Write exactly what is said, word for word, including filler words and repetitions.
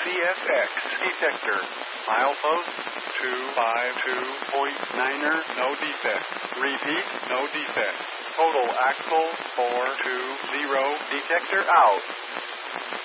C S X detector. Milepost two five two point niner, no defect. Repeat, no defect. Total axle four two zero, detector out.